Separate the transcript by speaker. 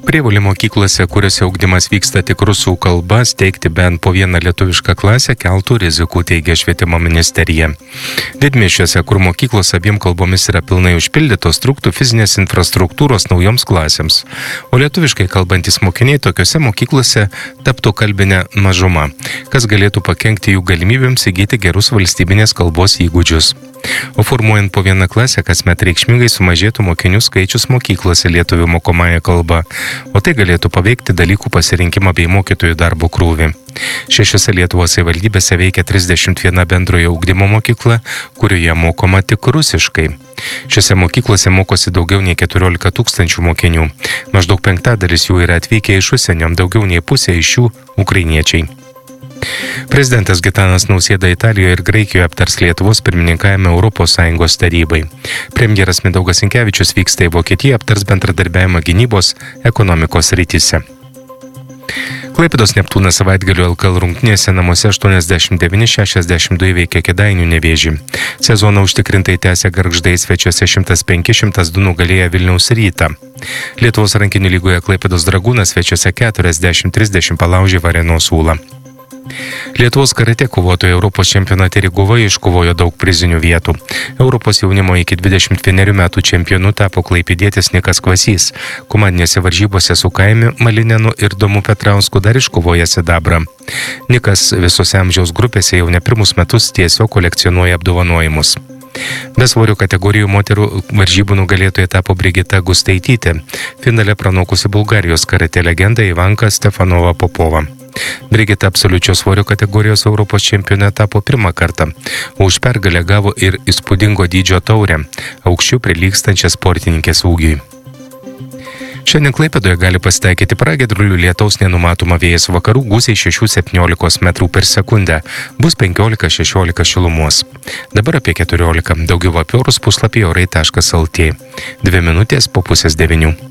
Speaker 1: Prievolį mokyklose, kuriuose ugdymas vyksta tik rusų kalba, steigti bent po vieną lietuvišką klasę keltų rizikų, teigia švietimo ministerija. Didmiesčiuose, kur mokyklos abiem kalbomis yra pilnai užpildytos, trūktų fizinės infrastruktūros naujoms klasėms. O lietuviškai kalbantis mokiniai tokiuose mokyklose taptų kalbinė mažuma, kas galėtų pakenkti jų galimybėms įgyti gerus valstybinės kalbos įgūdžius. O formuojant po vieną klasę, kasmet reikšmingai sumažėtų mokinių skaičius mokyklose lietuvių mokomąją kalbą, o tai galėtų paveikti dalykų pasirinkimą bei mokytojų darbo krūvį. 6 Lietuvos savivaldybėse veikia 31 bendrojo ugdymo mokykla, kurioje mokoma tik rusiškai. Šiose mokyklose mokosi daugiau nei 14 000 mokinių. Maždaug 5% jų yra atvykę iš užsienio, daugiau nei pusė iš jų ukrainiečiai. Prezidentas Gitanas Nausėda Italijoje ir Graikijoje aptars Lietuvos pirmininkavimą ES tarybai. Premjeras Mindaugas Sinkevičius vyksta į Vokietiją, aptars bendradarbiavimą gynybos, ekonomikos srityse. Klaipėdos Neptūnas savaitgalio LKL rungtynėse namuose 89-62 įveikė Kėdainių Nevėžį. Sezoną užtikrintai tęsė Gargždai, svečiuose 105-102 nugalėjo Vilniaus Rytą. Lietuvos rankinių lygoje Klaipėdos Dragūnas svečiuose 40-30 palaužė Varėnos Ūlą. Lietuvos karate kovotojai Europos čempionate Rygovoje iškovojo daug prizinių vietų. Europos jaunimo iki 21 metų čempionu tapo klaipėdietis Nikas Kvasys. Komandinėse varžybose su Kaimi Malinenu ir Domu Petrausku dar iškovoja sidabrą. Nikas visose amžiaus grupėse jau ne pirmus metus tiesiog kolekcionuoja apdovanojimus. Besvorių kategorijų moterų varžybų nugalėtoja tapo Brigita Gustaitytė, finale pranokusi Bulgarijos karate legendą Ivanką Stefanova Popova. Brigita absoliučios svorio kategorijos Europos čempione tapo pirmą kartą, o už pergalę gavo ir įspūdingo dydžio taurę, aukščiau prilygstančią sportininkės ūgiui. Šiandien Klaipėdoje gali pasitaikyti pragiedrulių, lietaus nenumatoma, vėjas vakarų, gūsiai 6-17 metrų per sekundę, bus 15-16 šilumos. Dabar apie 14, daugiau apie orus puslapyje orai.lt. 2 minutės po 8:30.